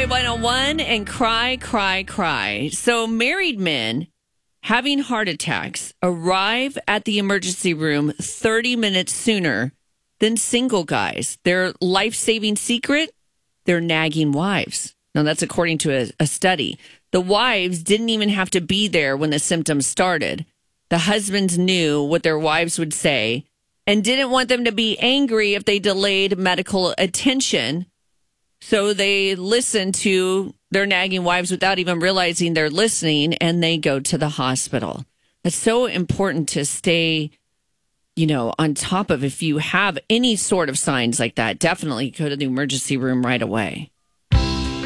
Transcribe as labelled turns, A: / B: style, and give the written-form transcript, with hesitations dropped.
A: Joy 101 and cry, cry, cry. So married men having heart attacks arrive at the emergency room 30 minutes sooner than single guys. Their life-saving secret, they're nagging wives. Now, that's according to a study. The wives didn't even have to be there when the symptoms started. The husbands knew what their wives would say and didn't want them to be angry if they delayed medical attention. So they listen to their nagging wives without even realizing they're listening, and they go to the hospital. It's so important to stay, on top of if you have any sort of signs like that. Definitely go to the emergency room right away.